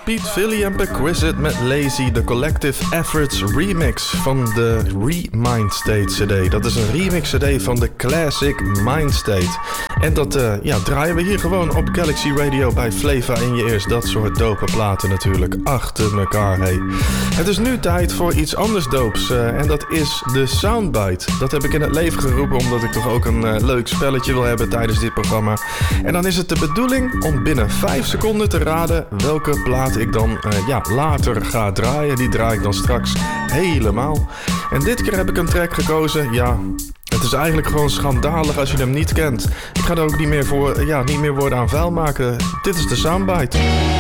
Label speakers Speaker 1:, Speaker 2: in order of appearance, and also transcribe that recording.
Speaker 1: Pete Philly en Perquisite met Lazy, de Collective Efforts remix van de Remind State CD. Dat is een remix CD van de Classic Mind State. En dat draaien we hier gewoon op Galaxy Radio bij Flava in je ears. Dat soort dope platen natuurlijk achter elkaar. Hey. Het is nu tijd voor iets anders doops en dat is de Soundbite. Dat heb ik in het leven geroepen omdat ik toch ook een leuk spelletje wil hebben tijdens dit programma. En dan is het de bedoeling om binnen 5 seconden te raden welke plaat ik dan later ga draaien. Die draai ik dan straks helemaal. En dit keer heb ik een track gekozen, het is eigenlijk gewoon schandalig als je hem niet kent. Ik ga er ook niet meer woorden aan vuil maken. Dit is de Soundbite.